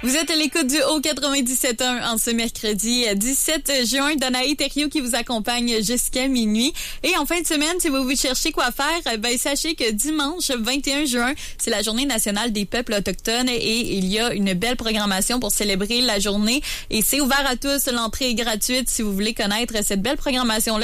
Vous êtes à l'écoute du Haut 97.1 en ce mercredi 17 juin. Danaï Thériault qui vous accompagne jusqu'à minuit. Et en fin de semaine, si vous cherchez quoi faire, sachez que dimanche 21 juin, c'est la Journée nationale des peuples autochtones et il y a une belle programmation pour célébrer la journée. Et c'est ouvert à tous. L'entrée est gratuite si vous voulez connaître cette belle programmation-là.